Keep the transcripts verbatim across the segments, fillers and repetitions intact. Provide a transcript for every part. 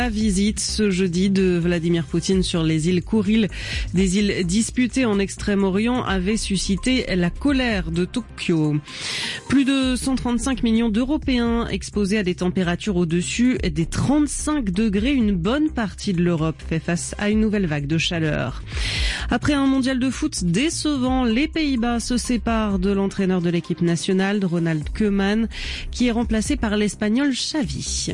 La visite ce jeudi de Vladimir Poutine sur les îles Kouriles, des îles disputées en Extrême-Orient, avait suscité la colère de Tokyo. Plus de cent trente-cinq millions d'Européens exposés à des températures au-dessus des trente-cinq degrés. Une bonne partie de l'Europe fait face à une nouvelle vague de chaleur. Après un mondial de foot décevant, les Pays-Bas se séparent de l'entraîneur de l'équipe nationale, Ronald Koeman, qui est remplacé par l'Espagnol Xavi.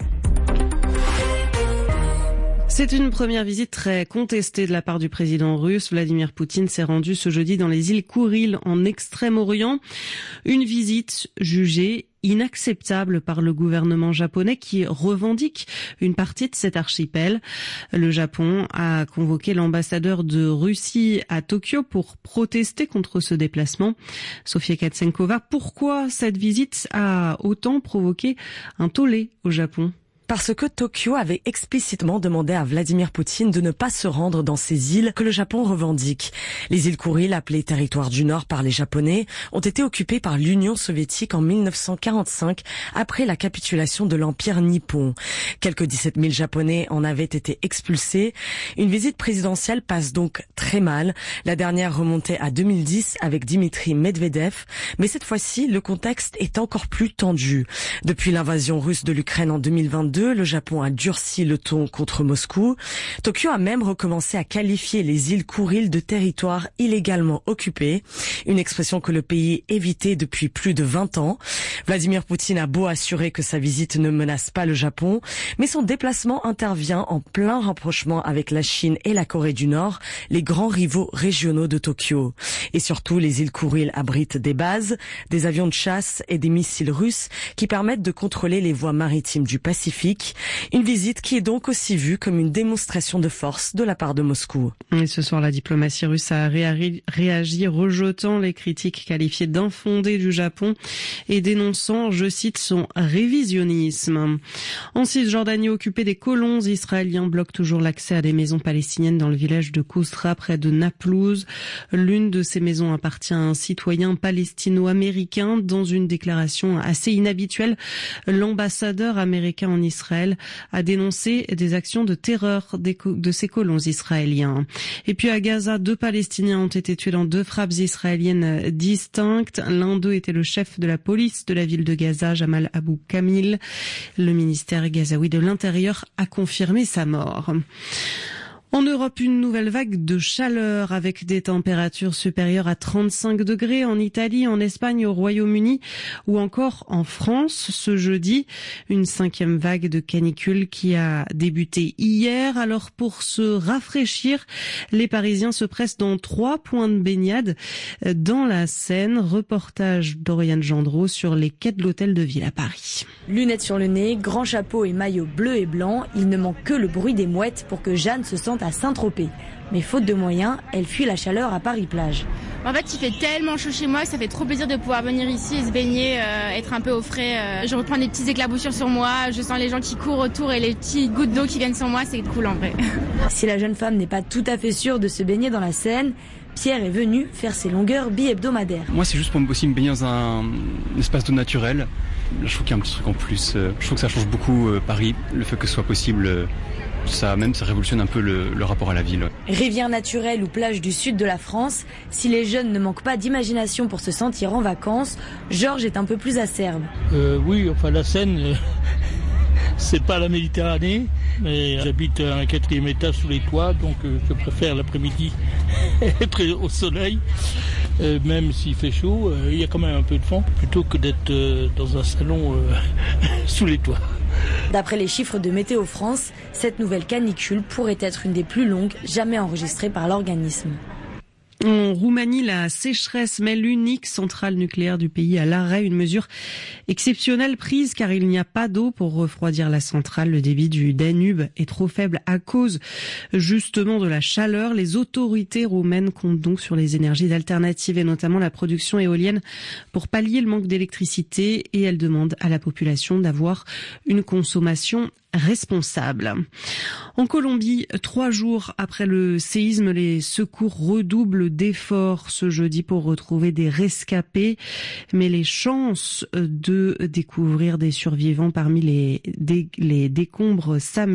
C'est une première visite très contestée de la part du président russe. Vladimir Poutine s'est rendu ce jeudi dans les îles Kouriles en Extrême-Orient. Une visite jugée inacceptable par le gouvernement japonais qui revendique une partie de cet archipel. Le Japon a convoqué l'ambassadeur de Russie à Tokyo pour protester contre ce déplacement. Sofia Katsenkova, pourquoi cette visite a autant provoqué un tollé au Japon ? Parce que Tokyo avait explicitement demandé à Vladimir Poutine de ne pas se rendre dans ces îles que le Japon revendique. Les îles Kouriles, appelées territoire du Nord par les Japonais, ont été occupées par l'Union soviétique en mille neuf cent quarante-cinq, après la capitulation de l'Empire nippon. Quelques dix-sept mille Japonais en avaient été expulsés. Une visite présidentielle passe donc très mal. La dernière remontait à deux mille dix avec Dimitri Medvedev. Mais cette fois-ci, le contexte est encore plus tendu. Depuis l'invasion russe de l'Ukraine en deux mille vingt-deux, le Japon a durci le ton contre Moscou. Tokyo a même recommencé à qualifier les îles Kouriles de territoire illégalement occupé, une expression que le pays évitait depuis plus de vingt ans. Vladimir Poutine a beau assurer que sa visite ne menace pas le Japon, mais son déplacement intervient en plein rapprochement avec la Chine et la Corée du Nord, les grands rivaux régionaux de Tokyo. Et surtout, les îles Kouriles abritent des bases, des avions de chasse et des missiles russes qui permettent de contrôler les voies maritimes du Pacifique. Une visite qui est donc aussi vue comme une démonstration de force de la part de Moscou. Et ce soir, la diplomatie russe a réagi, rejetant les critiques qualifiées d'infondées du Japon et dénonçant, je cite, son révisionnisme. En Cisjordanie occupée, des colons israéliens bloquent toujours l'accès à des maisons palestiniennes dans le village de Kousra, près de Naplouse. L'une de ces maisons appartient à un citoyen palestino-américain. Dans une déclaration assez inhabituelle, l'ambassadeur américain en Israël a dénoncé des actions de terreur de ces colons israéliens. Et puis à Gaza, deux Palestiniens ont été tués dans deux frappes israéliennes distinctes. L'un d'eux était le chef de la police de la ville de Gaza, Jamal Abou Kamil. Le ministère gazaoui de l'Intérieur a confirmé sa mort. En Europe, une nouvelle vague de chaleur avec des températures supérieures à trente-cinq degrés en Italie, en Espagne, au Royaume-Uni ou encore en France ce jeudi. Une cinquième vague de canicule qui a débuté hier. Alors pour se rafraîchir, les Parisiens se pressent dans trois points de baignade dans la Seine. Reportage d'Oriane Gendreau sur les quais de l'Hôtel de Ville à Paris. Lunettes sur le nez, grand chapeau et maillot bleu et blanc, il ne manque que le bruit des mouettes pour que Jeanne se sente à Saint-Tropez. Mais faute de moyens, elle fuit la chaleur à Paris-Plage. En fait, il fait tellement chaud chez moi que ça fait trop plaisir de pouvoir venir ici et se baigner, euh, être un peu au frais. Euh, je reprends des petites éclaboussures sur moi, je sens les gens qui courent autour et les petites gouttes d'eau qui viennent sur moi, c'est cool en vrai. Si la jeune femme n'est pas tout à fait sûre de se baigner dans la Seine, Pierre est venu faire ses longueurs bi-hebdomadaires. Moi, c'est juste pour aussi me baigner dans un, un espace d'eau naturel. Je trouve qu'il y a un petit truc en plus. Je trouve que ça change beaucoup euh, Paris, le fait que ce soit possible. Euh, Ça même, ça révolutionne un peu le, le rapport à la ville. Rivière naturelle ou plage du sud de la France, si les jeunes ne manquent pas d'imagination pour se sentir en vacances, Georges est un peu plus acerbe. Euh, oui, enfin la Seine, euh, c'est pas la Méditerranée, mais j'habite à un quatrième étage sous les toits, donc euh, je préfère l'après-midi être au soleil. Euh, même s'il fait chaud, euh, il y a quand même un peu de fond, plutôt que d'être euh, dans un salon euh, sous les toits. D'après les chiffres de Météo France, cette nouvelle canicule pourrait être une des plus longues jamais enregistrées par l'organisme. En Roumanie, la sécheresse met l'unique centrale nucléaire du pays à l'arrêt, une mesure exceptionnelle prise car il n'y a pas d'eau pour refroidir la centrale. Le débit du Danube est trop faible à cause justement de la chaleur. Les autorités roumaines comptent donc sur les énergies alternatives et notamment la production éolienne pour pallier le manque d'électricité et elles demandent à la population d'avoir une consommation responsable. En Colombie, trois jours après le séisme, les secours redoublent d'efforts ce jeudi pour retrouver des rescapés. Mais les chances de découvrir des survivants parmi les, dé, les décombres s'amenuisent.